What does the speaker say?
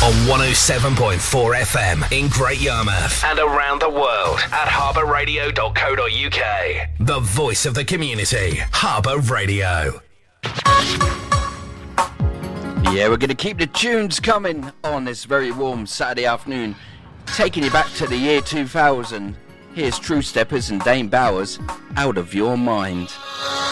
on 107.4 FM in Great Yarmouth and around the world at harbourradio.co.uk. The voice of the community, Harbour Radio. Yeah, we're going to keep the tunes coming on this very warm Saturday afternoon, taking you back to the year 2000. Here's True Steppers and Dane Bowers, Out of Your Mind.